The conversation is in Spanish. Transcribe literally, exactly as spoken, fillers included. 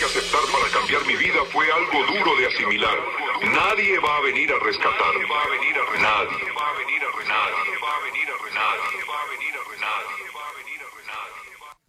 que aceptar para cambiar mi vida fue algo duro de asimilar. Nadie va a venir a rescatarme. Nadie va a venir a rescatarme. Nadie va a venir a rescatarme. Nadie va a venir a rescatarme. Nadie va a venir a rescatarme.